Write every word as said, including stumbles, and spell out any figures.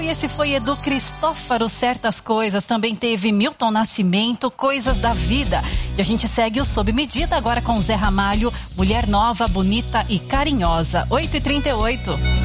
E esse foi Edu Cristófaro, Certas Coisas. Também teve Milton Nascimento, Coisas da Vida. E a gente segue o Sob Medida agora com Zé Ramalho, Mulher Nova, Bonita e Carinhosa. oito e trinta e oito.